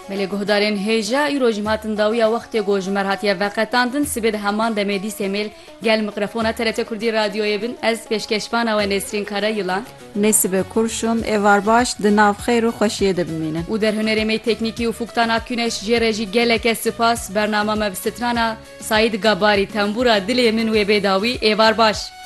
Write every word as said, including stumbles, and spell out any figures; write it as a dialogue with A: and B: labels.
A: Belê guhdarên hêja îro ji hatin dawiya wextê gojmer hatiye veqetandin sibê di heman demê dîsê mêl gel mikrofona T R T Kurdî radyoyê bin ez pêşkeşvana we Nesrîn Karayılan
B: Nesibe Kurşun êvar baş di nav xêr û xweşiyê de bimînin.
A: û derhunerê me teknîkî û Fuktana Güneş jê re jî geleke spas bernama me bi strana Saîd Gabarî tembûra dilê min wê bêdawî êvar baş.